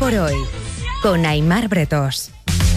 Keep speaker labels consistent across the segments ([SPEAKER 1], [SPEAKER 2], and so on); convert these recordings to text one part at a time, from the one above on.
[SPEAKER 1] por hoy, con Aimar Bretós.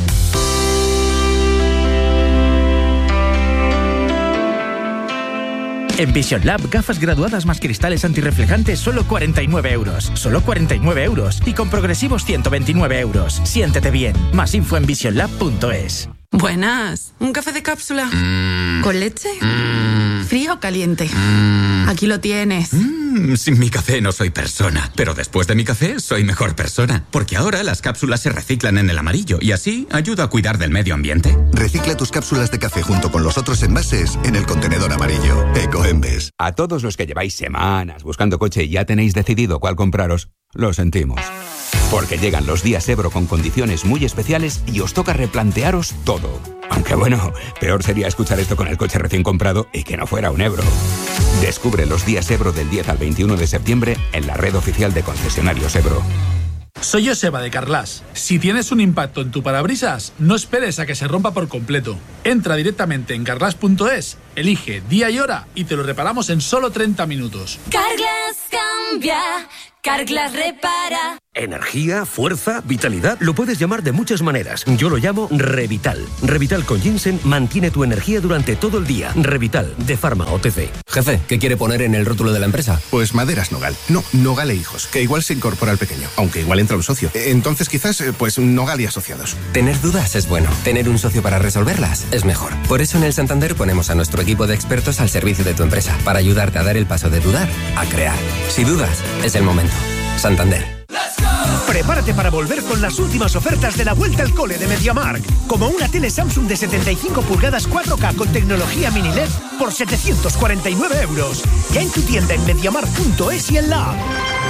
[SPEAKER 2] En Vision Lab, gafas graduadas más cristales antirreflejantes, solo 49 euros. Solo 49 euros. Y con progresivos 129 euros. Siéntete bien. Más info en visionlab.es.
[SPEAKER 3] Buenas. ¿Un café de cápsula? ¿Con leche? ¿Frío o caliente? Aquí lo tienes.
[SPEAKER 4] Sin mi café no soy persona, pero después de mi café soy mejor persona, porque ahora las cápsulas se reciclan en el amarillo y así ayuda a cuidar del medio ambiente.
[SPEAKER 5] Recicla tus cápsulas de café junto con los otros envases en el contenedor amarillo. Ecoembes.
[SPEAKER 6] A todos los que lleváis semanas buscando coche y ya tenéis decidido cuál compraros, lo sentimos. Porque llegan los días Ebro con condiciones muy especiales y os toca replantearos todo. Aunque bueno, peor sería escuchar esto con el coche recién comprado y que no fuera un Ebro. Descubre los días Ebro del 10 al 21 de septiembre en la red oficial de concesionarios Ebro.
[SPEAKER 7] Soy Joseba de Carglass. Si tienes un impacto en tu parabrisas, no esperes a que se rompa por completo. Entra directamente en carglass.es, elige día y hora y te lo reparamos en solo 30 minutos.
[SPEAKER 8] Carglass cambia, Carglass repara.
[SPEAKER 9] Energía, fuerza, vitalidad, lo puedes llamar de muchas maneras. Yo lo llamo Revital. Revital con ginseng mantiene tu energía durante todo el día. Revital, de Pharma OTC.
[SPEAKER 10] Jefe, ¿qué quiere poner en el rótulo de la empresa?
[SPEAKER 11] Pues Maderas Nogal. No, Nogal e Hijos, que igual se incorpora al pequeño, aunque igual entra un socio. Entonces quizás, pues Nogal y Asociados.
[SPEAKER 10] Tener dudas es bueno. Tener un socio para resolverlas es mejor. Por eso en el Santander ponemos a nuestro equipo de expertos al servicio de tu empresa, para ayudarte a dar el paso de dudar a crear. Si dudas, es el momento. Santander.
[SPEAKER 9] Prepárate para volver con las últimas ofertas de la vuelta al cole de MediaMarkt. Como una tele Samsung de 75 pulgadas 4K con tecnología mini LED por 749 euros. Ya en tu tienda en MediaMarkt.es y en la app.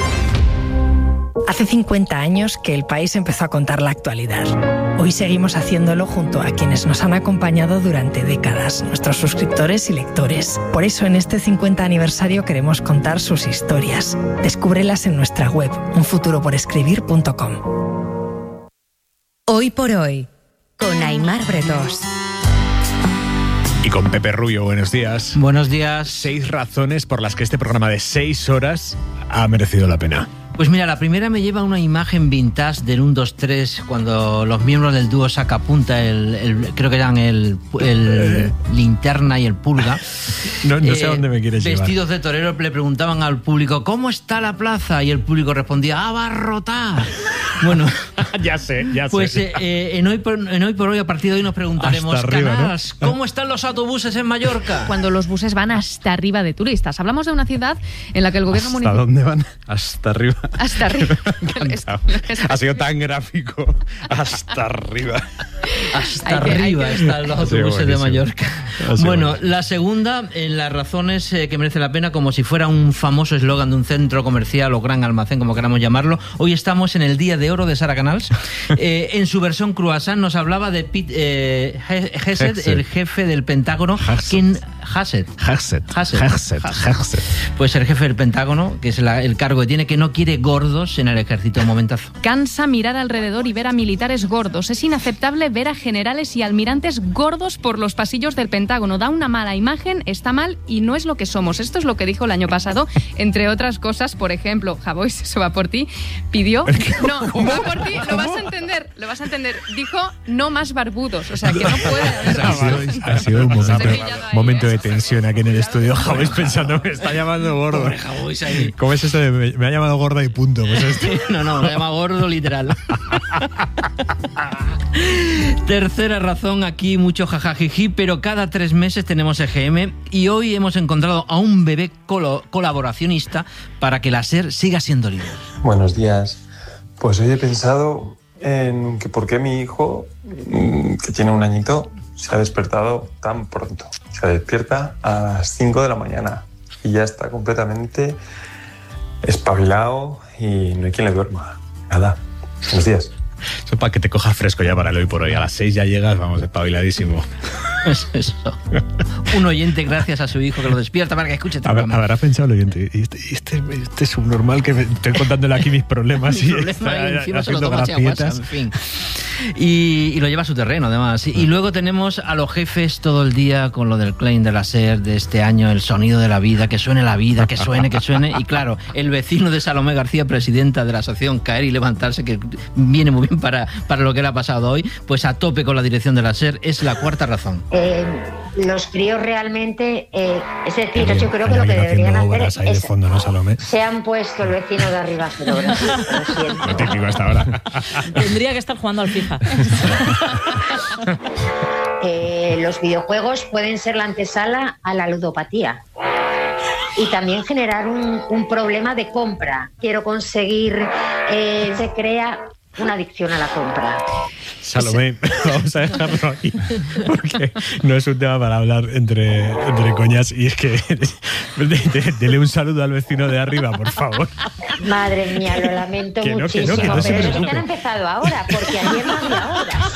[SPEAKER 12] Hace 50 años que el país empezó a contar la actualidad. Hoy seguimos haciéndolo junto a quienes nos han acompañado durante décadas, nuestros suscriptores y lectores. Por eso en este 50 aniversario queremos contar sus historias. Descúbrelas en nuestra web, unfuturoporescribir.com.
[SPEAKER 1] Hoy por hoy, con Aimar Bretós.
[SPEAKER 13] Y con Pepe Rubio, buenos días.
[SPEAKER 14] Buenos días.
[SPEAKER 13] 6 razones por las que este programa de 6 horas ha merecido la pena.
[SPEAKER 14] Pues mira, la primera me lleva una imagen vintage del 1, 2, 3, cuando los miembros del dúo Sacapunta, creo que eran el Linterna y el Pulga.
[SPEAKER 13] No sé a dónde me quieres llevar.
[SPEAKER 14] Vestidos de torero le preguntaban al público, ¿cómo está la plaza? Y el público respondía, ¡abarrotar! Bueno,
[SPEAKER 13] ya sé.
[SPEAKER 14] Pues en hoy por hoy, a partir de hoy nos preguntaremos,
[SPEAKER 13] arriba,
[SPEAKER 14] Canals, ¿no? ¿Cómo están los autobuses en Mallorca?
[SPEAKER 15] Cuando los buses van hasta arriba de turistas. Hablamos de una ciudad en la que el gobierno municipal...
[SPEAKER 13] ¿Hasta dónde van? Hasta arriba.
[SPEAKER 15] Hasta arriba.
[SPEAKER 13] Ha sido tan gráfico. Hasta arriba.
[SPEAKER 14] Hasta arriba están los autobuses de Mallorca. Bueno, la segunda, en las razones que merece la pena, como si fuera un famoso eslogan de un centro comercial o gran almacén, como queramos llamarlo. Hoy estamos en el Día de Oro de Sara Canals. En su versión croissant nos hablaba de Pete Hegseth, el jefe del Pentágono. Hegseth. Pues el jefe del Pentágono, que es el cargo que tiene, que no quiere gordos en el ejército. Un momentazo.
[SPEAKER 15] Cansa mirar alrededor y ver a militares gordos. Es inaceptable ver a generales y almirantes gordos por los pasillos del Pentágono. Da una mala imagen, está mal y no es lo que somos. Esto es lo que dijo el año pasado. Entre otras cosas, por ejemplo, Javois, eso va por ti, pidió... No, va por ti, lo vas a entender. Dijo, no más barbudos. O sea, que no puede haber...
[SPEAKER 13] Ha sido un momento de tensión aquí en el estudio. Javois pensando, me está llamando gordo.
[SPEAKER 14] Pobre Javois ahí.
[SPEAKER 13] ¿Cómo es esto de me ha llamado gorda y punto? Pues esto.
[SPEAKER 14] No, me llama gordo literal. Tercera razón, aquí mucho jajajiji, pero cada 3 meses tenemos EGM y hoy hemos encontrado a un bebé colaboracionista para que la SER siga siendo libre.
[SPEAKER 16] Buenos días. Pues hoy he pensado en que por qué mi hijo, que tiene 1 añito, se ha despertado tan pronto. Se despierta a las 5 de la mañana y ya está completamente espabilado y no hay quien le duerma. Nada. Buenos días.
[SPEAKER 13] Eso para que te cojas fresco ya para el hoy por hoy. A las 6 ya llegas, vamos, espabiladísimo.
[SPEAKER 14] Pues eso. Un oyente gracias a su hijo que lo despierta para que escuche tu programa.
[SPEAKER 13] Habrá pensado el oyente, este subnormal que estoy contándole aquí mis problemas y
[SPEAKER 14] encima se lo toma WhatsApp, en fin. Y lo lleva a su terreno, además. Y luego tenemos a los jefes todo el día con lo del claim de la SER de este año, el sonido de la vida, que suene la vida, que suene. Y claro, el vecino de Salomé García, presidenta de la asociación Caer y Levantarse, que viene muy bien para lo que le ha pasado hoy, pues a tope con la dirección de la SER, es la cuarta razón.
[SPEAKER 17] Los críos realmente, es decir, yo creo que lo que deberían hacer es
[SPEAKER 13] fondo, ¿no, Salomé?
[SPEAKER 17] se han puesto el vecino de arriba a hacer obras. Lo siento.
[SPEAKER 13] No te digo hasta ahora.
[SPEAKER 18] Tendría que estar jugando al FIFA.
[SPEAKER 17] Los videojuegos pueden ser la antesala a la ludopatía y también generar un problema de compra. Quiero conseguir, se crea una adicción a la compra.
[SPEAKER 13] Salomé, vamos a dejarlo aquí porque no es un tema para hablar entre coñas, y es que dele un saludo al vecino de arriba, por favor.
[SPEAKER 17] Madre mía, lo lamento muchísimo, pero es que han empezado ahora, porque ayer no había horas.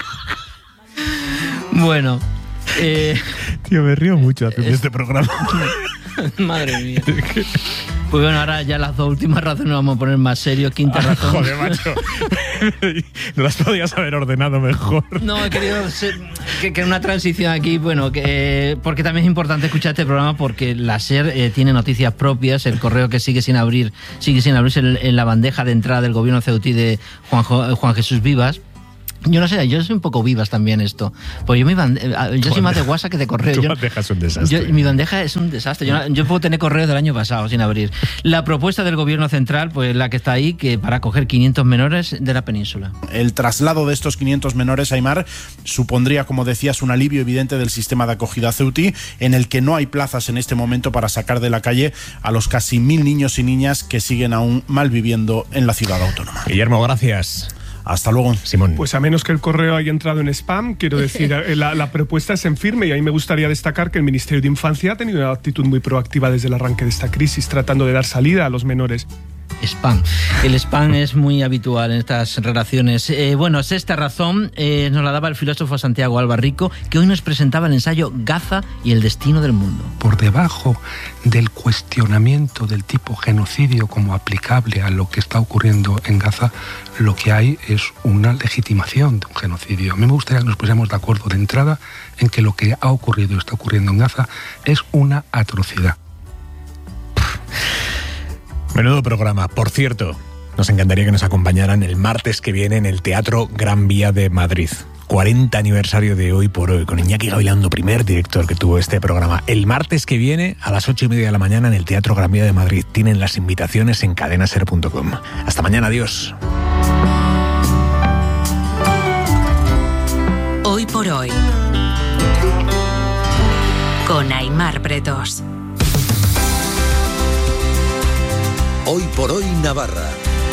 [SPEAKER 14] Bueno,
[SPEAKER 13] tío, me río mucho haciendo este programa.
[SPEAKER 14] Madre mía. Pues bueno, ahora ya las dos últimas razones vamos a poner más serios. Quinta razón.
[SPEAKER 13] Joder, macho. No las podías haber ordenado mejor.
[SPEAKER 14] No, he querido que una transición aquí, bueno, porque también es importante escuchar este programa, porque la SER tiene noticias propias. El correo que sigue sin abrirse en la bandeja de entrada del gobierno ceutí de Juan Jesús Vivas. Yo no sé, yo soy un poco Vivas también esto. Pues yo soy más de WhatsApp que de correo.
[SPEAKER 13] Tu bandeja es un desastre.
[SPEAKER 14] Mi bandeja es un desastre. Yo puedo tener correos del año pasado sin abrir. La propuesta del gobierno central, pues la que está ahí, que para acoger 500 menores de la península.
[SPEAKER 19] El traslado de estos 500 menores, Aimar, supondría, como decías, un alivio evidente del sistema de acogida ceutí, en el que no hay plazas en este momento para sacar de la calle a los casi 1.000 niños y niñas que siguen aún malviviendo en la ciudad autónoma.
[SPEAKER 13] Guillermo, gracias.
[SPEAKER 19] Hasta luego,
[SPEAKER 13] Simón.
[SPEAKER 20] Pues a menos que el correo haya entrado en spam, quiero decir, la propuesta es en firme, y a mí me gustaría destacar que el Ministerio de Infancia ha tenido una actitud muy proactiva desde el arranque de esta crisis, tratando de dar salida a los menores.
[SPEAKER 14] Spam. El spam es muy habitual en estas relaciones. Bueno, sexta razón nos la daba el filósofo Santiago Albarrico, que hoy nos presentaba el ensayo Gaza y el destino del mundo.
[SPEAKER 21] Por debajo del cuestionamiento del tipo genocidio como aplicable a lo que está ocurriendo en Gaza, lo que hay es una legitimación de un genocidio. A mí me gustaría que nos pusiéramos de acuerdo de entrada en que lo que ha ocurrido y está ocurriendo en Gaza es una atrocidad.
[SPEAKER 13] Menudo programa. Por cierto, nos encantaría que nos acompañaran el martes que viene en el Teatro Gran Vía de Madrid. 40 aniversario de Hoy por Hoy, con Iñaki Gavilando, primer director que tuvo este programa. El martes que viene a las 8:30 de la mañana en el Teatro Gran Vía de Madrid. Tienen las invitaciones en cadenaser.com. Hasta mañana, adiós.
[SPEAKER 1] Hoy por Hoy, con Aimar Bretos.
[SPEAKER 22] Hoy por Hoy Navarra.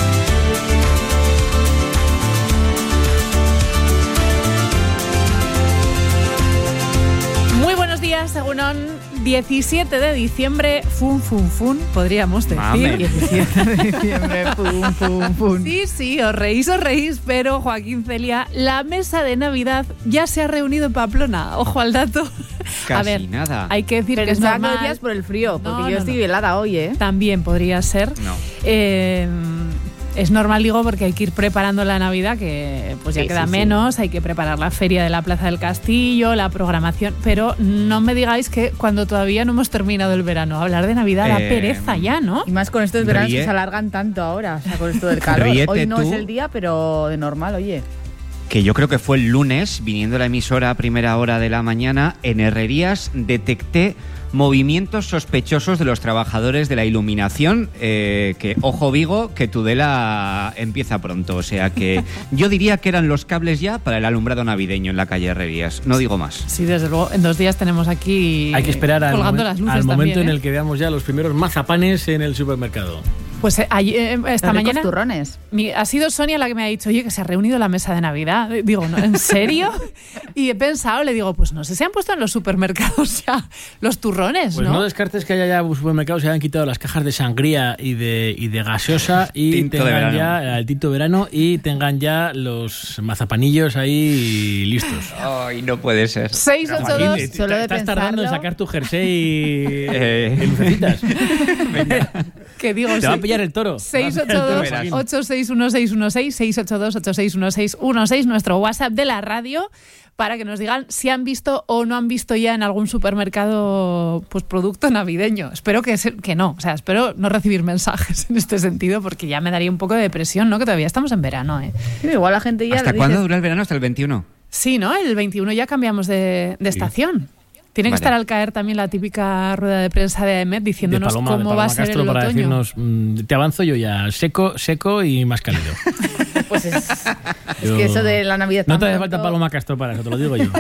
[SPEAKER 23] Muy buenos días, Egunon. 17 de diciembre, fun, podríamos decir.
[SPEAKER 14] Mame.
[SPEAKER 23] 17 de diciembre, fun. Sí, os reís, pero Joaquín Celia, la mesa de Navidad ya se ha reunido en Pamplona. Ojo al dato.
[SPEAKER 24] Casi
[SPEAKER 23] a ver,
[SPEAKER 24] nada.
[SPEAKER 23] Hay que decir que es normal.
[SPEAKER 18] Que decías por el frío, porque yo estoy helada hoy, ¿eh?
[SPEAKER 23] También podría ser.
[SPEAKER 24] No.
[SPEAKER 23] Es normal, digo, porque hay que ir preparando la Navidad, que pues ya queda menos, hay que preparar la feria de la Plaza del Castillo, la programación, pero no me digáis que cuando todavía no hemos terminado el verano, hablar de Navidad da pereza ya, ¿no?
[SPEAKER 18] Y más con estos veranos que se alargan tanto ahora, o sea, con esto del calor. Hoy no es el día, pero de normal, oye.
[SPEAKER 24] Que yo creo que fue el lunes, viniendo a la emisora a primera hora de la mañana, en Herrerías detecté movimientos sospechosos de los trabajadores de la iluminación, que, ojo Vigo, que Tudela empieza pronto. O sea que yo diría que eran los cables ya para el alumbrado navideño en la calle Herrerías. No digo más.
[SPEAKER 23] Sí, desde luego, en 2 días tenemos aquí
[SPEAKER 25] hay que esperar
[SPEAKER 23] colgando las luces
[SPEAKER 25] al momento
[SPEAKER 23] también,
[SPEAKER 25] en el que veamos ya los primeros mazapanes en el supermercado.
[SPEAKER 23] Pues esta mañana
[SPEAKER 18] turrones.
[SPEAKER 23] Ha sido Sonia la que me ha dicho, oye, que se ha reunido la mesa de Navidad. Digo, ¿no? ¿En serio? Y he pensado, le digo, pues no sé si han puesto en los supermercados ya los turrones,
[SPEAKER 2] pues no descartes que haya ya supermercados, se hayan quitado las cajas de sangría y de gaseosa y tengan ya el tinto de verano y tengan ya los mazapanillos ahí listos.
[SPEAKER 24] Ay, no puede ser.
[SPEAKER 23] 682,
[SPEAKER 2] solo de estás tardando en sacar tu jersey en lucecitas.
[SPEAKER 23] Que digo,
[SPEAKER 2] te va a pillar el toro.
[SPEAKER 23] 682-861-616, 682-861-616, nuestro WhatsApp de la radio, para que nos digan si han visto o no han visto ya en algún supermercado pues producto navideño. Espero que no, o sea, espero no recibir mensajes en este sentido, porque ya me daría un poco de depresión, ¿no? Que todavía estamos en verano, ¿eh?
[SPEAKER 18] Sí, igual la gente ya...
[SPEAKER 24] ¿Hasta cuándo dura el verano? ¿Hasta el 21?
[SPEAKER 23] Sí, ¿no? El 21 ya cambiamos de estación. Tiene que estar al caer también la típica rueda de prensa de AEMET diciéndonos cómo va a ser el
[SPEAKER 2] para
[SPEAKER 23] otoño.
[SPEAKER 2] Decirnos, te avanzo yo ya, seco y más cálido.
[SPEAKER 18] Pues es que eso de la Navidad...
[SPEAKER 2] No te hace falta Paloma Castro para eso, te lo digo yo.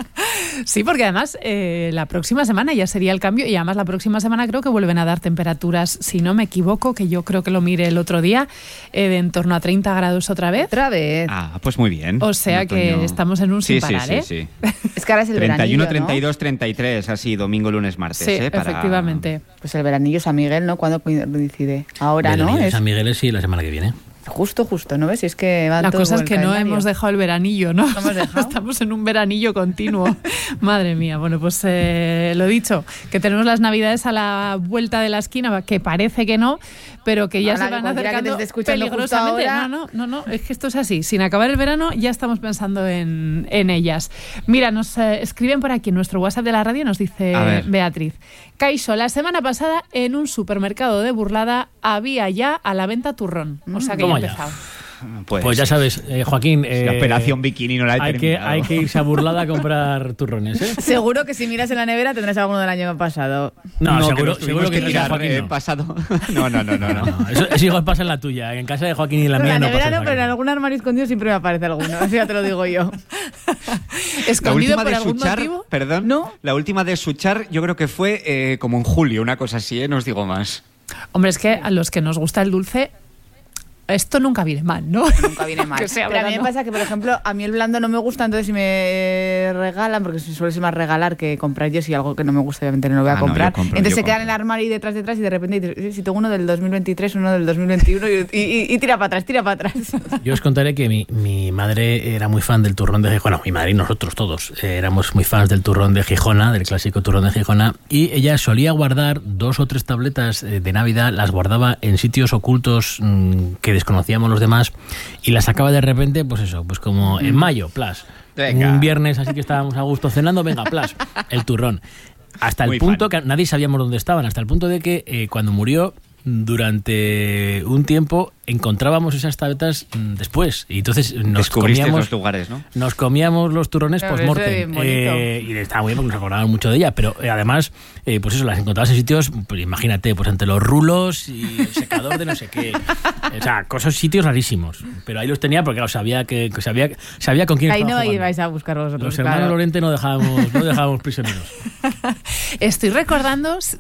[SPEAKER 23] Sí, porque además la próxima semana ya sería el cambio, y además la próxima semana creo que vuelven a dar temperaturas, si no me equivoco, que yo creo que lo miré el otro día, de en torno a 30 grados otra vez.
[SPEAKER 24] Ah, pues muy bien.
[SPEAKER 23] O sea que estamos en un sin parar, ¿eh?
[SPEAKER 24] Sí.
[SPEAKER 18] Es que ahora es el
[SPEAKER 24] 31,
[SPEAKER 18] veranillo,
[SPEAKER 24] 32, 33, así, domingo, lunes, martes.
[SPEAKER 23] Sí, efectivamente.
[SPEAKER 18] Pues el veranillo San Miguel, ¿no? ¿Cuándo coincide? Ahora, ¿no?
[SPEAKER 2] San Miguel es la semana que viene.
[SPEAKER 18] Justo, ¿no ves? Si es que va
[SPEAKER 23] la
[SPEAKER 18] todo
[SPEAKER 23] cosa es que
[SPEAKER 18] calendario.
[SPEAKER 23] no hemos dejado el veranillo, ¿no?
[SPEAKER 18] ¿No hemos dejado?
[SPEAKER 23] Estamos en un veranillo continuo. Madre mía. Bueno, pues lo dicho, que tenemos las Navidades a la vuelta de la esquina, que parece que no, pero que ya se van acercando peligrosamente. No, es que esto es así. Sin acabar el verano ya estamos pensando en ellas. Mira, nos escriben por aquí en nuestro WhatsApp de la radio, nos dice Beatriz: Caixo, la semana pasada en un supermercado de Burlada había ya a la venta turrón. O sea que ya ha empezado.
[SPEAKER 2] Pues ya sabes, Joaquín,
[SPEAKER 24] la operación bikini no la he terminado.
[SPEAKER 2] Hay que irse a Burlada a comprar turrones, ¿eh?
[SPEAKER 18] Seguro que si miras en la nevera tendrás alguno del año pasado.
[SPEAKER 2] No, seguro que
[SPEAKER 24] tirar
[SPEAKER 2] Joaquín
[SPEAKER 24] pasado. No.
[SPEAKER 2] Eso igual pasa en la tuya. En casa de Joaquín y en la mía no pasa.
[SPEAKER 18] En la nevera no, pero en algún armario escondido siempre me aparece alguno. Eso ya te lo digo yo.
[SPEAKER 23] ¿Escondido por algún motivo?
[SPEAKER 24] Perdón.
[SPEAKER 18] ¿No?
[SPEAKER 24] La última de Suchar yo creo que fue como en julio, una cosa así, no os digo más.
[SPEAKER 23] Hombre, es que a los que nos gusta el dulce, esto nunca viene mal, ¿no?
[SPEAKER 18] Nunca viene mal. Pero a mí me pasa que, por ejemplo, a mí el blando no me gusta, entonces si me regalan, porque suele ser más regalar que comprar yo, si algo que no me gusta, obviamente no lo voy a comprar. Entonces se quedan en el armario y detrás y de repente dices, si tengo uno del 2023, uno del 2021 y tira para atrás.
[SPEAKER 2] Yo os contaré que mi madre era muy fan del turrón de Gijona. Mi madre y nosotros todos éramos muy fans del turrón de Gijona, del clásico turrón de Gijona, y ella solía guardar 2 o 3 tabletas de Navidad, las guardaba en sitios ocultos que desconocíamos los demás, y la sacaba de repente, pues eso, pues como en mayo, plas. Venga. Un viernes así que estábamos a gusto cenando, venga, plas, el turrón. Hasta el punto que nadie sabíamos dónde estaban, hasta el punto de que cuando murió, durante un tiempo encontrábamos esas tabletas después, y entonces nos comíamos
[SPEAKER 24] los lugares, ¿no?
[SPEAKER 2] Nos comíamos los turrones post-mortem, y estaba muy bien porque nos acordábamos mucho de ella, pero además pues eso, las encontrabas en sitios, pues imagínate, pues entre los rulos y el secador de no sé qué, o sea, sitios rarísimos, pero ahí los tenía porque claro, sabía con quién
[SPEAKER 18] ahí
[SPEAKER 2] estaba
[SPEAKER 18] no
[SPEAKER 2] jugando.
[SPEAKER 18] ibais a buscar vosotros,
[SPEAKER 2] los hermanos Lorente no dejábamos prisioneros.
[SPEAKER 23] Estoy recordando, si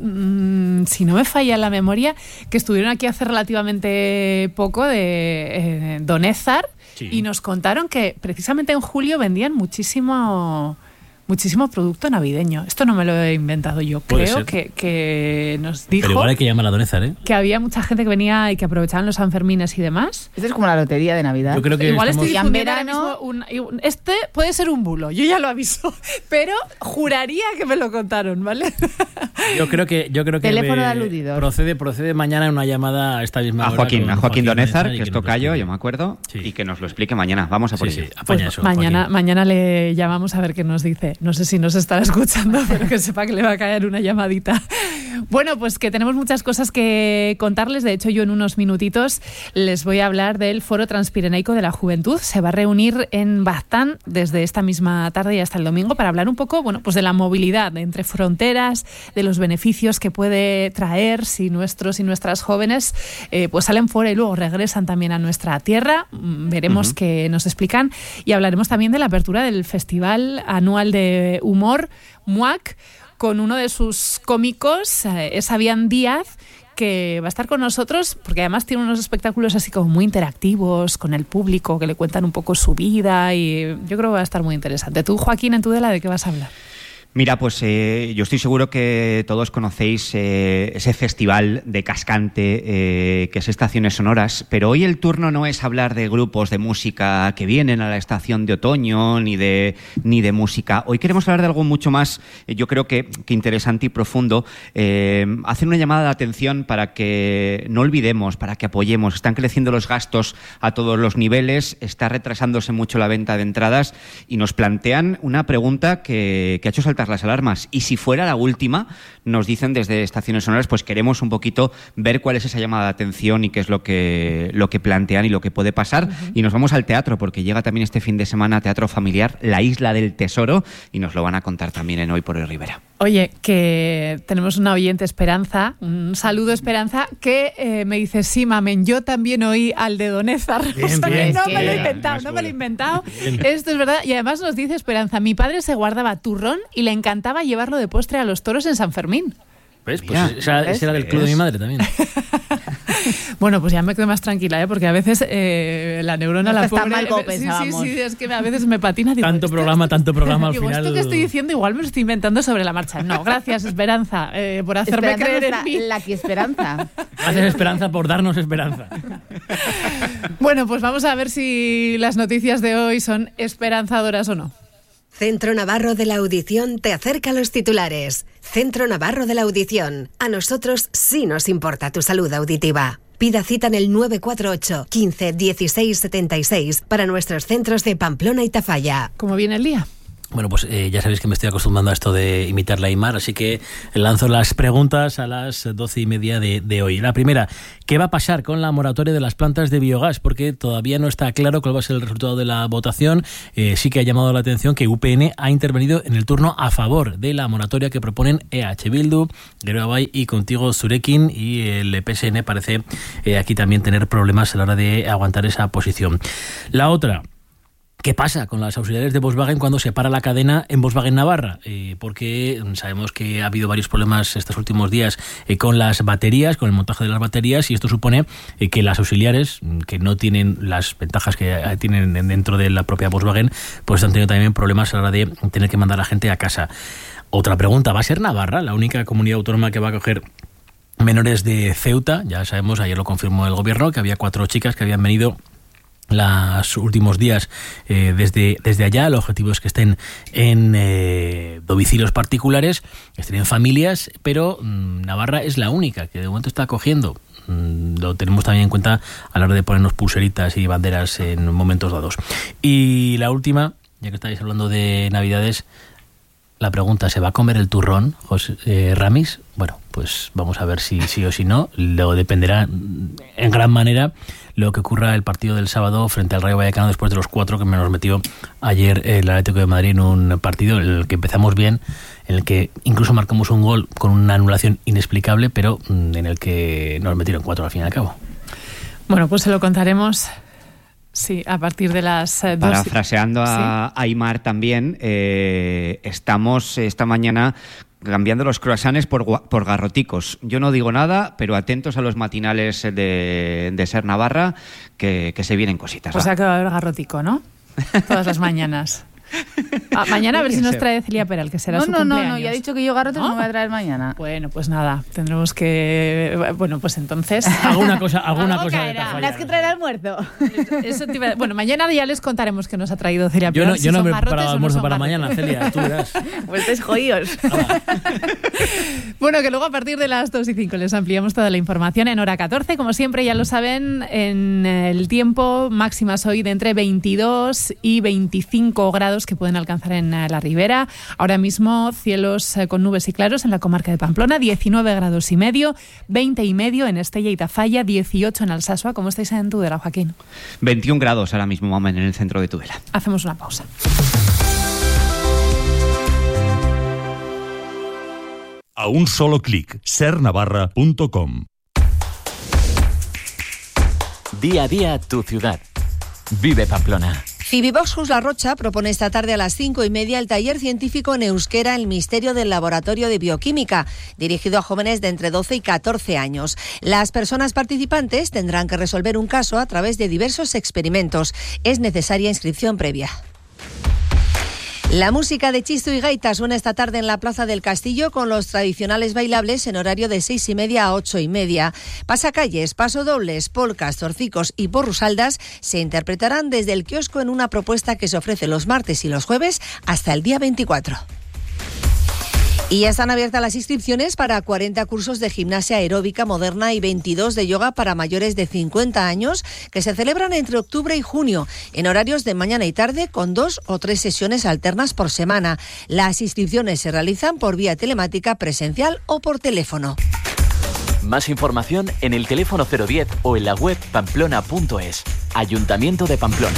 [SPEAKER 23] no me falla la memoria, que estuvieron aquí hace relativamente poco de Don Ézar, sí, y nos contaron que precisamente en julio vendían muchísimo producto navideño. Esto no me lo he inventado yo. Creo que nos dijo...
[SPEAKER 2] Pero igual hay que llamar a Don Ézar, ¿eh?
[SPEAKER 23] Que había mucha gente que venía y que aprovechaban los Sanfermines y demás.
[SPEAKER 18] Esto es como la lotería de Navidad.
[SPEAKER 2] Yo creo que
[SPEAKER 23] igual estoy en verano. Este puede ser un bulo, yo ya lo aviso, pero juraría que me lo contaron, ¿vale?
[SPEAKER 2] Yo creo que
[SPEAKER 18] teléfono de aludidos.
[SPEAKER 2] Procede mañana una llamada a esta misma hora.
[SPEAKER 24] A Joaquín Don Ézar, que es tocayo, yo me acuerdo, sí, y que nos lo explique mañana. Vamos a por ello.
[SPEAKER 23] Pues mañana le llamamos a ver qué nos dice. No sé si nos estará escuchando, pero que sepa que le va a caer una llamadita. Bueno, pues que tenemos muchas cosas que contarles. De hecho, yo en unos minutitos les voy a hablar del Foro Transpirenaico de la Juventud. Se va a reunir en Baztán desde esta misma tarde y hasta el domingo para hablar un poco, bueno, pues de la movilidad entre fronteras, de los beneficios que puede traer si nuestros y nuestras jóvenes pues salen fuera y luego regresan también a nuestra tierra. Veremos qué nos explican, y hablaremos también de la apertura del Festival Anual de Humor MUAC, con uno de sus cómicos, Sabián Díaz, que va a estar con nosotros, porque además tiene unos espectáculos así como muy interactivos con el público, que le cuentan un poco su vida, y yo creo que va a estar muy interesante. Tú, Joaquín, en Tudela, ¿de qué vas a hablar?
[SPEAKER 24] Mira, pues yo estoy seguro que todos conocéis ese festival de Cascante que es Estaciones Sonoras, pero hoy el turno no es hablar de grupos de música que vienen a la estación de otoño ni de música. Hoy queremos hablar de algo mucho más, yo creo que interesante y profundo. Hacer una llamada de atención para que no olvidemos, para que apoyemos. Están creciendo los gastos a todos los niveles, está retrasándose mucho la venta de entradas y nos plantean una pregunta que ha hecho saltar las alarmas. Y si fuera la última, nos dicen desde Estaciones Sonoras, pues queremos un poquito ver cuál es esa llamada de atención y qué es lo que plantean y lo que puede pasar. Y nos vamos al teatro, porque llega también este fin de semana Teatro Familiar, La Isla del Tesoro, y nos lo van a contar también en Hoy por Hoy Rivera.
[SPEAKER 23] Oye, que tenemos una oyente, Esperanza, un saludo, Esperanza, que me dice, sí, mamen, yo también oí al de Don Ézar. No me lo he inventado, Esto es verdad. Y además nos dice Esperanza, mi padre se guardaba turrón y le encantaba llevarlo de postre a los toros en San Fermín.
[SPEAKER 2] ¿Ves? Pues ese era del club de mi madre también.
[SPEAKER 23] Bueno, pues ya me quedo más tranquila, porque a veces la neurona, la pobre...
[SPEAKER 18] Está mal como pensábamos.
[SPEAKER 23] Sí, es que a veces me patina. Digo,
[SPEAKER 2] tanto programa al
[SPEAKER 23] digo,
[SPEAKER 2] final...
[SPEAKER 23] Esto que estoy diciendo igual me lo estoy inventando sobre la marcha. No, gracias, Esperanza, por hacerme creer en mí.
[SPEAKER 18] La que Esperanza.
[SPEAKER 2] Gracias, Esperanza, por darnos esperanza.
[SPEAKER 23] Bueno, pues vamos a ver si las noticias de hoy son esperanzadoras o no.
[SPEAKER 3] Centro Navarro de la Audición te acerca a los titulares. Centro Navarro de la Audición. A nosotros sí nos importa tu salud auditiva. Pida cita en el 948 15 16 76 para nuestros centros de Pamplona y Tafalla.
[SPEAKER 23] ¿Cómo viene el día?
[SPEAKER 2] Bueno, pues ya sabéis que me estoy acostumbrando a esto de imitar la Aimar, así que lanzo las preguntas a las 12:30 de hoy. La primera, ¿qué va a pasar con la moratoria de las plantas de biogás? Porque todavía no está claro cuál va a ser el resultado de la votación. Sí que ha llamado la atención que UPN ha intervenido en el turno a favor de la moratoria que proponen EH Bildu, Geroa Bai y Contigo Zurekin, y el PSN parece aquí también tener problemas a la hora de aguantar esa posición. La otra, ¿qué pasa con las auxiliares de Volkswagen cuando se para la cadena en Volkswagen Navarra? Porque sabemos que ha habido varios problemas estos últimos días con las baterías, con el montaje de las baterías, y esto supone que las auxiliares, que no tienen las ventajas que tienen dentro de la propia Volkswagen, pues están teniendo también problemas a la hora de tener que mandar a la gente a casa. Otra pregunta, ¿va a ser Navarra la única comunidad autónoma que va a coger menores de Ceuta? Ya sabemos, ayer lo confirmó el gobierno, que había 4 chicas que habían venido los últimos días desde allá. El objetivo es que estén en domicilios particulares, que estén en familias, pero Navarra es la única que de momento está acogiendo. Lo tenemos también en cuenta a la hora de ponernos pulseritas y banderas en momentos dados. Y la última, ya que estáis hablando de Navidades, la pregunta, ¿se va a comer el turrón, José Ramis? Bueno, pues vamos a ver si sí o si no. Luego dependerá en gran manera lo que ocurra el partido del sábado frente al Rayo Vallecano, después de los 4 que nos metió ayer el Atlético de Madrid en un partido en el que empezamos bien, en el que incluso marcamos un gol con una anulación inexplicable, pero en el que nos metieron 4 al fin y al cabo.
[SPEAKER 23] Bueno, pues se lo contaremos. Sí, a partir de las 2.
[SPEAKER 24] Parafraseando a Aimar también, estamos esta mañana cambiando los croissants por garroticos. Yo no digo nada, pero atentos a los matinales de Ser Navarra, que se vienen cositas.
[SPEAKER 23] O sea que va a haber garrotico, ¿no? Todas las mañanas. Mañana a ver si nos trae Celia Peral, que será su cumpleaños.
[SPEAKER 18] No, ya he dicho que yo garrotes no me voy a traer mañana.
[SPEAKER 23] Bueno, pues nada, tendremos que... Bueno, pues entonces...
[SPEAKER 2] Alguna cosa de
[SPEAKER 18] Tafalla. ¿Tendrás que traer almuerzo?
[SPEAKER 23] Eso bueno, mañana ya les contaremos qué nos ha traído Celia Peral.
[SPEAKER 2] Yo no me he preparado almuerzo para mañana, Celia, tú verás.
[SPEAKER 18] Pues estáis jodidos.
[SPEAKER 23] Bueno, que luego a partir de las 2:05 les ampliamos toda la información en hora 14. Como siempre, ya lo saben, en el tiempo máximas hoy de entre 22 y 25 grados que pueden alcanzar en la Ribera. Ahora mismo cielos con nubes y claros en la comarca de Pamplona, 19 grados y medio, 20 y medio en Estella y Tafalla, 18 en Alsasua. ¿Cómo estáis en Tudela, Joaquín?
[SPEAKER 24] 21 grados ahora mismo, mamen, en el centro de Tudela.
[SPEAKER 23] Hacemos una pausa.
[SPEAKER 4] A un solo clic, sernavarra.com.
[SPEAKER 5] Día a día tu ciudad. Vive Pamplona. Phoebe Boschus La Rocha propone esta tarde a las 5:30 el taller científico en euskera El misterio del laboratorio de bioquímica, dirigido a jóvenes de entre 12 y 14 años. Las personas participantes tendrán que resolver un caso a través de diversos experimentos. Es necesaria inscripción previa. La música de Chistu y Gaita suena esta tarde en la Plaza del Castillo con los tradicionales bailables en horario de 6:30 a 8:30. Pasacalles, pasodobles, polcas, zorcicos y porrusaldas se interpretarán desde el kiosco en una propuesta que se ofrece los martes y los jueves hasta el día 24. Y ya están abiertas las inscripciones para 40 cursos de gimnasia aeróbica moderna y 22 de yoga para mayores de 50 años que se celebran entre octubre y junio en horarios de mañana y tarde con 2 o 3 sesiones alternas por semana. Las inscripciones se realizan por vía telemática, presencial o por teléfono.
[SPEAKER 6] Más información en el teléfono 010 o en la web pamplona.es. Ayuntamiento de Pamplona.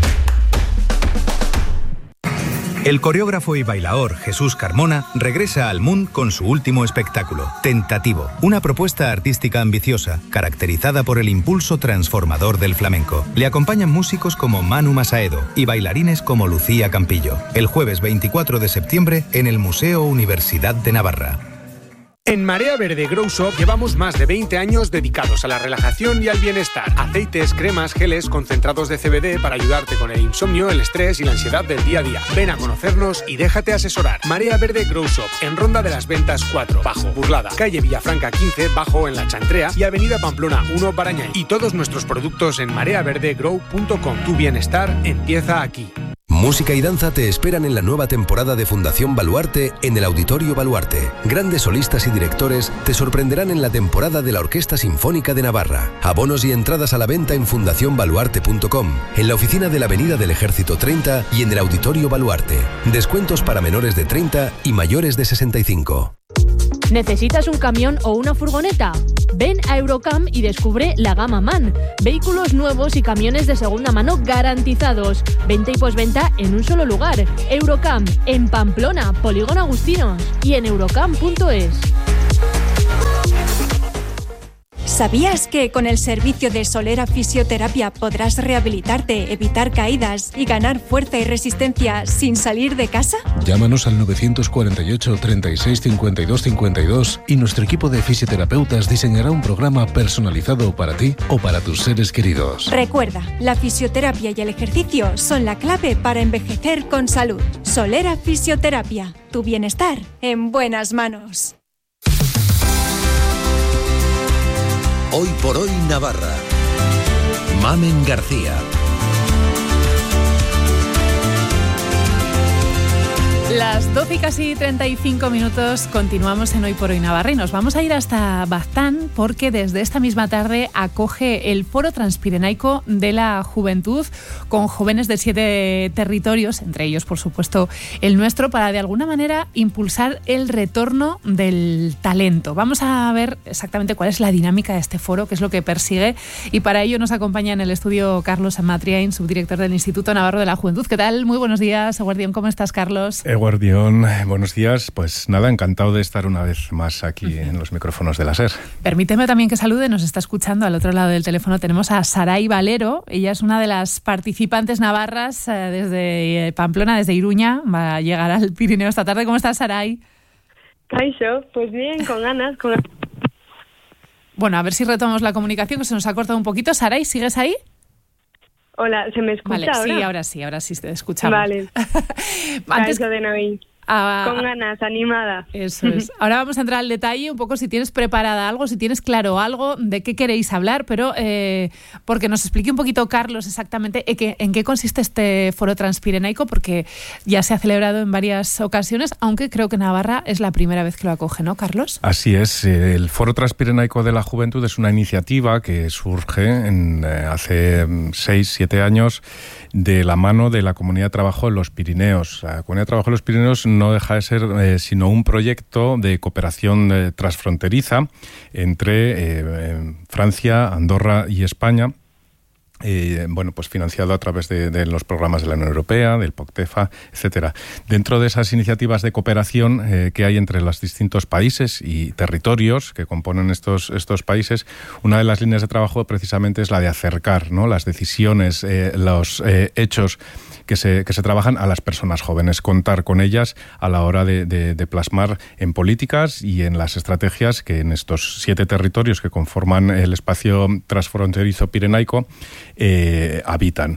[SPEAKER 7] El coreógrafo y bailaor Jesús Carmona regresa al Munt con su último espectáculo, Tentativo, una propuesta artística ambiciosa, caracterizada por el impulso transformador del flamenco. Le acompañan músicos como Manu Masaedo y bailarines como Lucía Campillo. El jueves 24 de septiembre en el Museo Universidad de Navarra.
[SPEAKER 8] En Marea Verde Grow Shop llevamos más de 20 años dedicados a la relajación y al bienestar. Aceites, cremas, geles, concentrados de CBD para ayudarte con el insomnio, el estrés y la ansiedad del día a día. Ven a conocernos y déjate asesorar. Marea Verde Grow Shop, en Ronda de las Ventas 4, Bajo, Burlada, calle Villafranca 15, Bajo en La Chantrea y avenida Pamplona 1, Barañáin. Y todos nuestros productos en mareaverdegrow.com. Tu bienestar empieza aquí.
[SPEAKER 25] Música y danza te esperan en la nueva temporada de Fundación Baluarte en el Auditorio Baluarte. Grandes solistas y directores te sorprenderán en la temporada de la Orquesta Sinfónica de Navarra. Abonos y entradas a la venta en fundacionbaluarte.com, en la oficina de la Avenida del Ejército 30 y en el Auditorio Baluarte. Descuentos para menores de 30 y mayores de 65.
[SPEAKER 26] ¿Necesitas un camión o una furgoneta? Ven a Eurocam y descubre la gama MAN. Vehículos nuevos y camiones de segunda mano garantizados. Venta y posventa en un solo lugar. Eurocam, en Pamplona, Polígono Agustinos y en eurocam.es.
[SPEAKER 27] ¿Sabías que con el servicio de Solera Fisioterapia podrás rehabilitarte, evitar caídas y ganar fuerza y resistencia sin salir de casa?
[SPEAKER 28] Llámanos al 948 36 52 52 y nuestro equipo de fisioterapeutas diseñará un programa personalizado para ti o para tus seres queridos.
[SPEAKER 27] Recuerda, la fisioterapia y el ejercicio son la clave para envejecer con salud. Solera Fisioterapia, tu bienestar en buenas manos.
[SPEAKER 22] Hoy por hoy Navarra. Mamen García.
[SPEAKER 23] Las 12 y casi 35 minutos continuamos en Hoy por Hoy Navarra y nos vamos a ir hasta Baztán porque desde esta misma tarde acoge el Foro Transpirenaico de la Juventud con jóvenes de 7 territorios, entre ellos por supuesto el nuestro, para de alguna manera impulsar el retorno del talento. Vamos a ver exactamente cuál es la dinámica de este foro, qué es lo que persigue, y para ello nos acompaña en el estudio Carlos Amatriain, subdirector del Instituto Navarro de la Juventud. ¿Qué tal? Muy buenos días, Eguardión. ¿Cómo estás, Carlos?
[SPEAKER 29] Guardión, buenos días. Pues nada, encantado de estar una vez más aquí en los micrófonos de la SER.
[SPEAKER 23] Permíteme también que salude, nos está escuchando al otro lado del teléfono. Tenemos a Saray Valero, ella es una de las participantes navarras desde Pamplona, desde Iruña. Va a llegar al Pirineo esta tarde. ¿Cómo estás, Saray?
[SPEAKER 30] Kaixo, pues bien, con ganas.
[SPEAKER 23] Bueno, a ver si retomamos la comunicación, que se nos ha cortado un poquito. Saray, ¿sigues ahí?
[SPEAKER 30] Hola, ¿se me escucha
[SPEAKER 23] ahora? Sí, ahora sí te escuchamos.
[SPEAKER 30] Vale. Antes de Naví. Con ganas, animada.
[SPEAKER 23] Eso es. Ahora vamos a entrar al detalle un poco, si tienes preparada algo, si tienes claro algo de qué queréis hablar, pero porque nos explique un poquito, Carlos, exactamente en qué consiste este Foro Transpirenaico, porque ya se ha celebrado en varias ocasiones, aunque creo que Navarra es la primera vez que lo acoge, ¿no, Carlos?
[SPEAKER 29] Así es. El Foro Transpirenaico de la Juventud es una iniciativa que surge hace 6-7 años de la mano de la Comunidad de Trabajo en los Pirineos. La Comunidad de Trabajo en los Pirineos no deja de ser sino un proyecto de cooperación transfronteriza entre Francia, Andorra y España, bueno, pues financiado a través de los programas de la Unión Europea, del POCTEFA, etcétera. Dentro de esas iniciativas de cooperación que hay entre los distintos países y territorios que componen estos países, una de las líneas de trabajo precisamente es la de acercar, ¿no?, las decisiones, los hechos que se trabajan a las personas jóvenes, contar con ellas a la hora de plasmar en políticas y en las estrategias que en estos 7 territorios que conforman el espacio transfronterizo pirenaico habitan.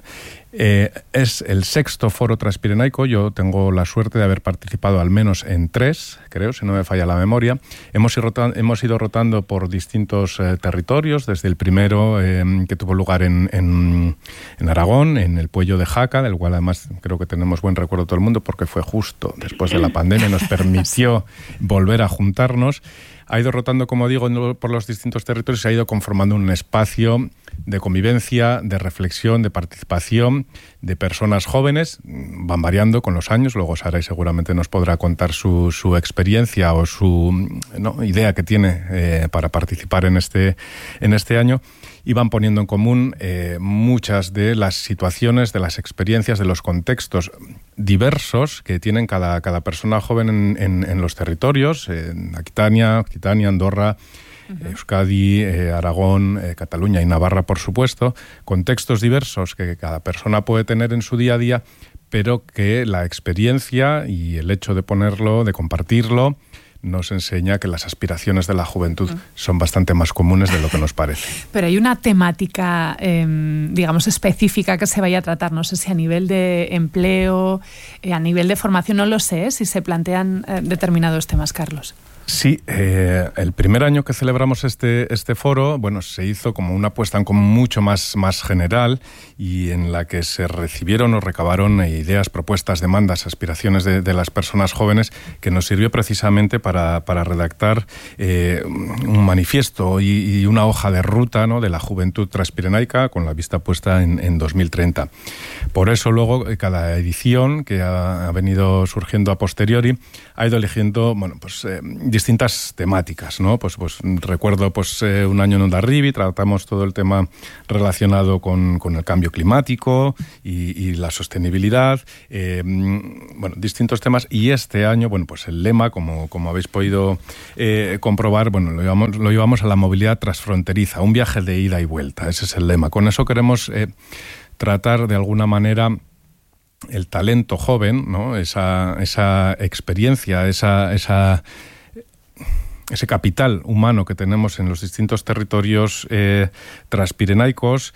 [SPEAKER 29] Es el 6º foro transpirenaico. Yo tengo la suerte de haber participado al menos en 3, creo, si no me falla la memoria. Hemos ido rotando por distintos territorios, desde el primero que tuvo lugar en Aragón, en el Puello de Jaca, del cual además creo que tenemos buen recuerdo todo el mundo porque fue justo después de la pandemia, nos permitió volver a juntarnos. Ha ido rotando, como digo, por los distintos territorios, se ha ido conformando un espacio de convivencia, de reflexión, de participación de personas jóvenes. Van variando con los años. Luego Saray seguramente nos podrá contar su experiencia o su idea que tiene para participar en este año. Y van poniendo en común muchas de las situaciones, de las experiencias, de los contextos diversos que tienen cada persona joven en los territorios, en Aquitania, Andorra, Euskadi, Aragón, Cataluña y Navarra, por supuesto, contextos diversos que cada persona puede tener en su día a día, pero que la experiencia y el hecho de ponerlo, de compartirlo, nos enseña que las aspiraciones de la juventud son bastante más comunes de lo que nos parece.
[SPEAKER 23] Pero hay una temática, digamos, específica que se vaya a tratar, no sé si a nivel de empleo, a nivel de formación, no lo sé, si se plantean determinados temas, Carlos.
[SPEAKER 29] Sí, el primer año que celebramos este foro, bueno, se hizo como una apuesta en común mucho más general y en la que se recibieron o recabaron ideas, propuestas, demandas, aspiraciones de las personas jóvenes, que nos sirvió precisamente para redactar un manifiesto y una hoja de ruta, ¿no?, de la juventud transpirenaica con la vista puesta en 2030. Por eso luego cada edición que ha venido surgiendo a posteriori ha ido eligiendo, bueno, pues distintas temáticas, ¿no? Pues recuerdo un año en Ondarribi, tratamos todo el tema relacionado con el cambio climático y la sostenibilidad, bueno, distintos temas. Y este año, bueno, pues el lema, como habéis podido comprobar, bueno, lo llevamos a la movilidad transfronteriza, un viaje de ida y vuelta. Ese es el lema. Con eso queremos tratar de alguna manera el talento joven, ¿no?, esa experiencia, ese capital humano que tenemos en los distintos territorios transpirenaicos,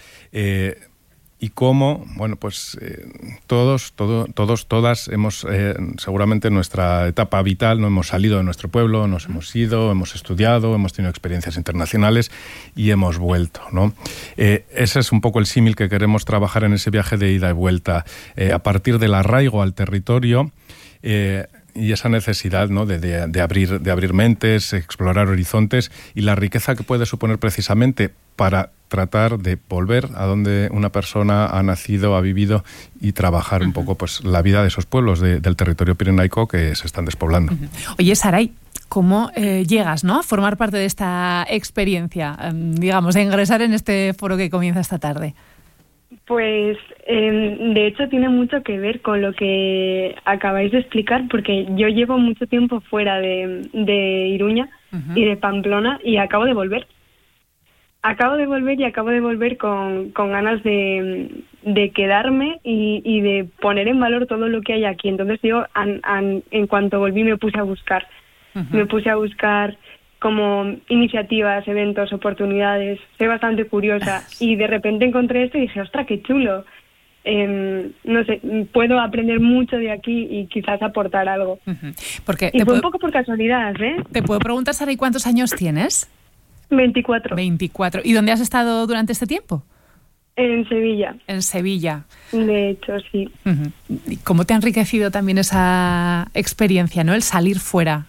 [SPEAKER 29] y cómo, bueno, pues todas hemos, seguramente en nuestra etapa vital, no hemos salido de nuestro pueblo, nos hemos ido, hemos estudiado, hemos tenido experiencias internacionales y hemos vuelto, ¿no? Ese es un poco el símil que queremos trabajar en ese viaje de ida y vuelta, a partir del arraigo al territorio, y esa necesidad, ¿no?, de abrir mentes, explorar horizontes y la riqueza que puede suponer precisamente para tratar de volver a donde una persona ha nacido, ha vivido y trabajar un poco pues la vida de esos pueblos del territorio pirenaico que se están despoblando.
[SPEAKER 23] Oye, Saray, ¿cómo llegas, ¿no?, a formar parte de esta experiencia, digamos, a ingresar en este foro que comienza esta tarde?
[SPEAKER 30] Pues de hecho tiene mucho que ver con lo que acabáis de explicar, porque yo llevo mucho tiempo fuera de Iruña y de Pamplona y acabo de volver. Acabo de volver con ganas de quedarme y de poner en valor todo lo que hay aquí. Entonces yo en cuanto volví me puse a buscar. Me puse a buscar como iniciativas, eventos, oportunidades. Soy bastante curiosa y de repente encontré esto y dije, ¡ostras, qué chulo! No sé, puedo aprender mucho de aquí y quizás aportar algo.
[SPEAKER 23] Porque
[SPEAKER 30] y fue un poco por casualidad, ¿eh?
[SPEAKER 23] ¿Te puedo preguntar, Sara, ¿y cuántos años tienes?
[SPEAKER 30] 24.
[SPEAKER 23] 24. ¿Y dónde has estado durante este tiempo?
[SPEAKER 30] En Sevilla.
[SPEAKER 23] En Sevilla.
[SPEAKER 30] De hecho, sí.
[SPEAKER 23] ¿Y cómo te ha enriquecido también esa experiencia, ¿no?, el salir fuera?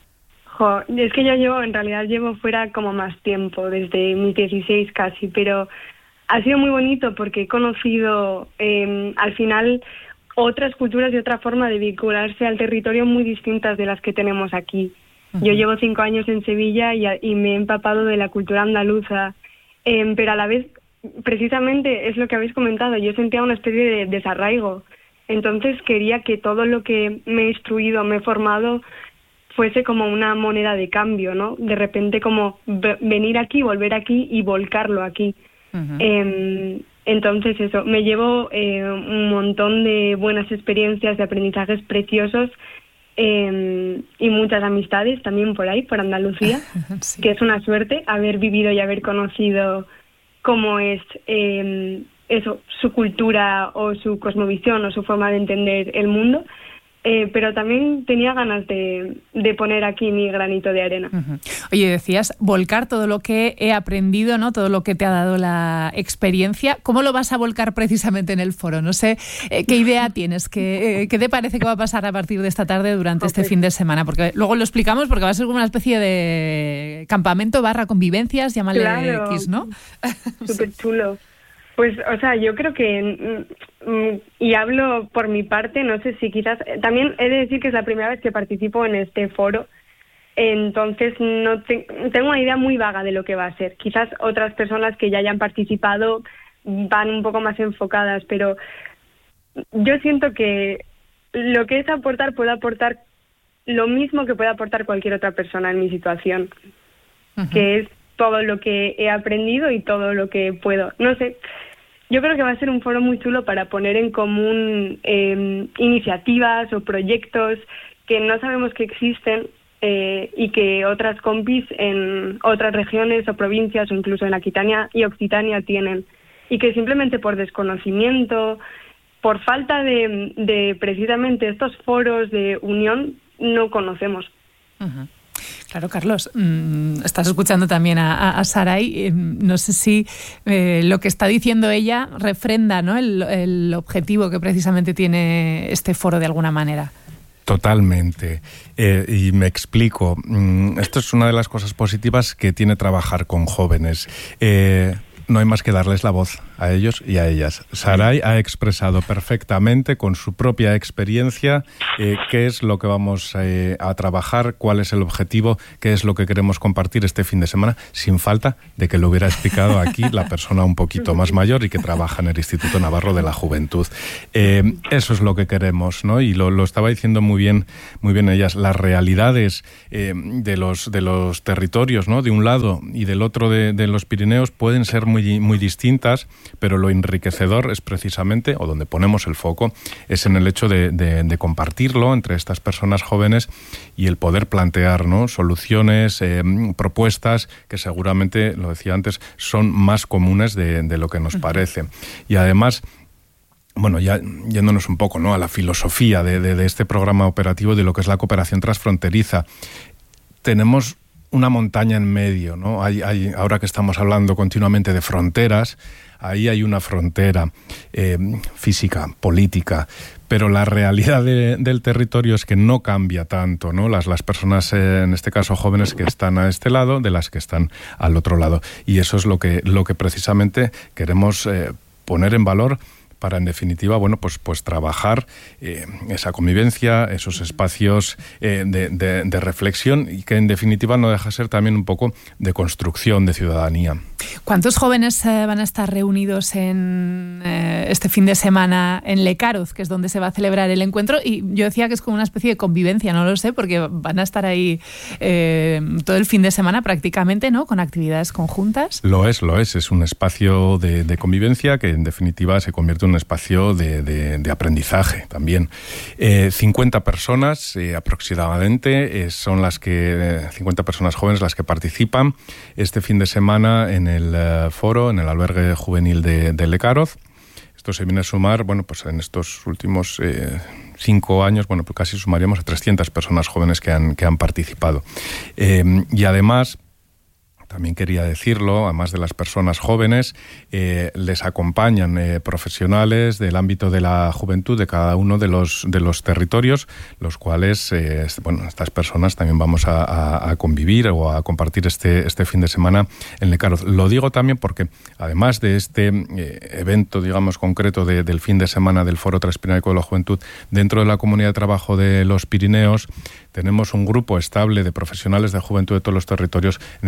[SPEAKER 30] Es que yo llevo fuera como más tiempo, desde mis 16 casi, pero ha sido muy bonito porque he conocido al final otras culturas y otra forma de vincularse al territorio muy distintas de las que tenemos aquí. Yo llevo 5 años en Sevilla y me he empapado de la cultura andaluza, pero a la vez precisamente es lo que habéis comentado, yo sentía una especie de desarraigo. Entonces quería que todo lo que me he instruido, me he formado, fuese como una moneda de cambio, ¿no? De repente como venir aquí, volver aquí y volcarlo aquí. Entonces eso, me llevo un montón de buenas experiencias, de aprendizajes preciosos y muchas amistades también por ahí, por Andalucía, sí. Que es una suerte haber vivido y haber conocido cómo es eso, su cultura o su cosmovisión o su forma de entender el mundo. Pero también tenía ganas de poner aquí mi granito de arena.
[SPEAKER 23] Oye, decías volcar todo lo que he aprendido, ¿no? Todo lo que te ha dado la experiencia. ¿Cómo lo vas a volcar precisamente en el foro? No sé qué idea tienes, qué te parece que va a pasar a partir de esta tarde durante este fin de semana, porque luego lo explicamos, porque va a ser como una especie de campamento / convivencias, llámale X, ¿no?
[SPEAKER 30] Súper chulo. Pues, o sea, yo creo que, y hablo por mi parte, no sé si quizás, también he de decir que es la primera vez que participo en este foro, entonces no tengo una idea muy vaga de lo que va a ser. Quizás otras personas que ya hayan participado van un poco más enfocadas, pero yo siento que lo que es aportar, puedo aportar lo mismo que puede aportar cualquier otra persona en mi situación, que es todo lo que he aprendido y todo lo que puedo. No sé, yo creo que va a ser un foro muy chulo para poner en común iniciativas o proyectos que no sabemos que existen y que otras compis en otras regiones o provincias o incluso en Aquitania y Occitania tienen, y que simplemente por desconocimiento, por falta de precisamente estos foros de unión, no conocemos.
[SPEAKER 23] Claro, Carlos, estás escuchando también a Saray. No sé si lo que está diciendo ella refrenda, ¿no?, el objetivo que precisamente tiene este foro de alguna manera.
[SPEAKER 29] Totalmente. Y me explico. Esto es una de las cosas positivas que tiene trabajar con jóvenes. No hay más que darles la voz a ellos y a ellas. Saray ha expresado perfectamente con su propia experiencia qué es lo que vamos a trabajar, cuál es el objetivo, qué es lo que queremos compartir este fin de semana, sin falta de que lo hubiera explicado aquí la persona un poquito más mayor y que trabaja en el Instituto Navarro de la Juventud. Eso es lo que queremos, ¿no? Y lo estaba diciendo muy bien ellas. Las realidades de los territorios, ¿no?, de un lado y del otro de los Pirineos pueden ser muy distintas, pero lo enriquecedor es precisamente, o donde ponemos el foco, es en el hecho de compartirlo entre estas personas jóvenes y el poder plantear, ¿no?, soluciones, propuestas que seguramente, lo decía antes, son más comunes de lo que nos parece. Y además, bueno, ya yéndonos un poco, ¿no?, a la filosofía de este programa operativo, de lo que es la cooperación transfronteriza, tenemos una montaña en medio, ¿no? Hay, ahora que estamos hablando continuamente de fronteras, ahí hay una frontera física, política, pero la realidad del territorio es que no cambia tanto, ¿no? Las personas, en este caso jóvenes, que están a este lado, de las que están al otro lado. Y eso es lo que precisamente queremos poner en valor para, en definitiva, bueno, pues trabajar esa convivencia, esos espacios de reflexión, y que en definitiva no deja de ser también un poco de construcción de ciudadanía.
[SPEAKER 23] ¿Cuántos jóvenes van a estar reunidos en este fin de semana en Lecaroz, que es donde se va a celebrar el encuentro? Y yo decía que es como una especie de convivencia, no lo sé, porque van a estar ahí todo el fin de semana prácticamente, ¿no?, con actividades conjuntas. Lo es un espacio de convivencia que en definitiva se convierte en un espacio de aprendizaje también. 50 personas aproximadamente son 50 personas jóvenes las que participan este fin de semana en el foro, en el albergue juvenil de Lecaroz. Esto se viene a sumar, bueno, pues en estos últimos 5 años, bueno, pues casi sumaríamos a 300 personas jóvenes que han participado. Y además, también quería decirlo, además de las personas jóvenes, les acompañan profesionales del ámbito de la juventud de cada uno de los territorios, los cuales, estas personas también vamos a convivir o a compartir este fin de semana en Lecaroz. Lo digo también porque, además de este evento, digamos, concreto del fin de semana del Foro Transpirenaico de la Juventud, dentro de la Comunidad de Trabajo de los Pirineos, tenemos un grupo estable de profesionales de juventud de todos los territorios en el cual mantenemos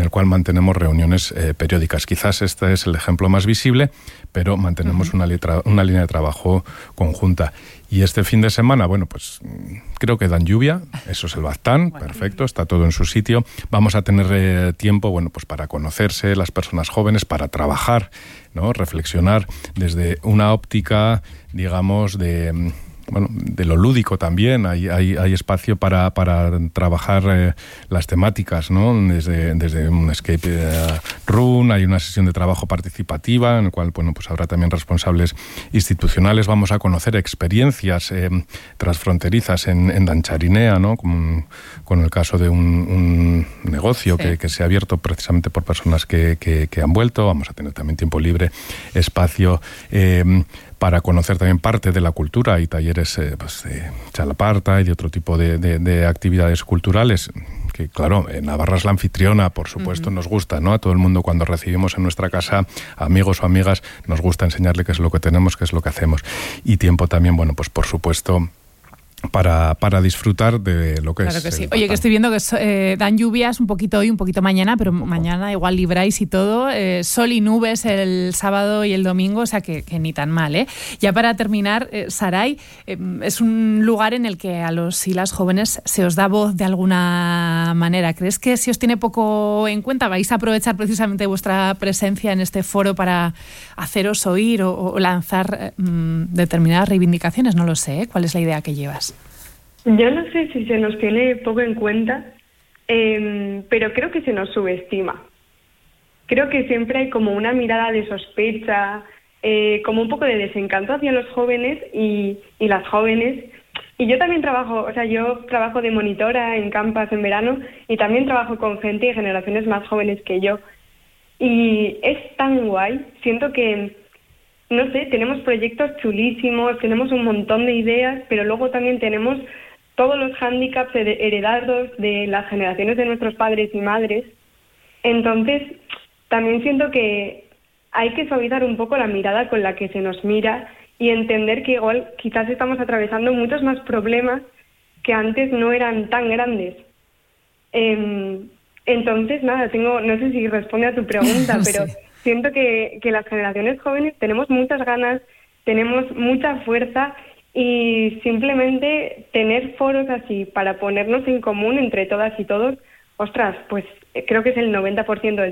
[SPEAKER 29] mantenemos reuniones periódicas. Quizás este es el ejemplo más visible, pero mantenemos una línea de trabajo conjunta. Y este fin de semana, bueno, pues creo que dan lluvia, eso es el Baztán, perfecto, está todo en su sitio. Vamos a tener tiempo, bueno, pues para conocerse las personas jóvenes, para trabajar, ¿no? Reflexionar desde una óptica, digamos, de lo lúdico también. Hay espacio para trabajar las temáticas, ¿no? Desde un escape room, hay una sesión de trabajo participativa en el cual, bueno, pues habrá también responsables institucionales. Vamos a conocer experiencias transfronterizas en Dancharinea, ¿no? Con el caso de un negocio que se ha abierto precisamente por personas que han vuelto. Vamos a tener también tiempo libre, espacio para conocer también parte de la cultura. Hay talleres de chalaparta y de otro tipo de actividades culturales, que claro, Navarra es la anfitriona, por supuesto, nos gusta, ¿no? A todo el mundo cuando recibimos en nuestra casa amigos o amigas, nos gusta enseñarle qué es lo que tenemos, qué es lo que hacemos. Y tiempo también, bueno, pues por supuesto, para disfrutar de lo que
[SPEAKER 23] claro
[SPEAKER 29] es.
[SPEAKER 23] Que sí. Oye, que estoy viendo que dan lluvias un poquito hoy, un poquito mañana, pero mañana igual libráis y todo. Sol y nubes el sábado y el domingo, o sea que ni tan mal, ¿eh? Ya para terminar, Saray, es un lugar en el que a los y las jóvenes se os da voz de alguna manera. ¿Crees que si os tiene poco en cuenta vais a aprovechar precisamente vuestra presencia en este foro para haceros oír o lanzar determinadas reivindicaciones? No lo sé, ¿eh? ¿Cuál es la idea que llevas?
[SPEAKER 30] Yo no sé si se nos tiene poco en cuenta, pero creo que se nos subestima. Creo que siempre hay como una mirada de sospecha, como un poco de desencanto hacia los jóvenes y las jóvenes. Y yo también yo trabajo de monitora en campas en verano y también trabajo con gente de generaciones más jóvenes que yo. Y es tan guay, siento que, no sé, tenemos proyectos chulísimos, tenemos un montón de ideas, pero luego también tenemos todos los hándicaps heredados de las generaciones de nuestros padres y madres. Entonces, también siento que hay que suavizar un poco la mirada con la que se nos mira y entender que igual quizás estamos atravesando muchos más problemas que antes no eran tan grandes. Entonces, nada, no sé si responde a tu pregunta, pero sí. Siento que las generaciones jóvenes tenemos muchas ganas, tenemos mucha fuerza y simplemente tener foros así para ponernos en común entre todas y todos, ostras, pues creo que es el 90% del